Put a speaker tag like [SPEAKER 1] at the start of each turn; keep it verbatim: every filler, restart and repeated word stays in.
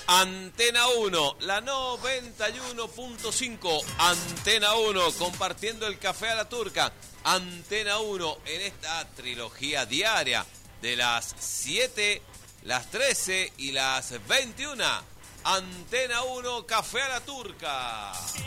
[SPEAKER 1] Antena uno, la noventa y uno punto cinco. Antena uno, compartiendo el café a la turca. Antena uno en esta trilogía diaria de las siete, las trece y las veintiuna. Antena uno, café a la turca.